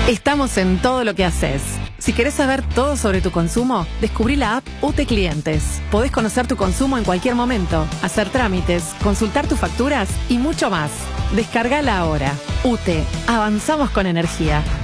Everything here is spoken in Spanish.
Estamos en todo lo que haces. Si querés saber todo sobre tu consumo, descubrí la app UTE Clientes. Podés conocer tu consumo en cualquier momento, hacer trámites, consultar tus facturas y mucho más. Descargala ahora. UTE, avanzamos con energía.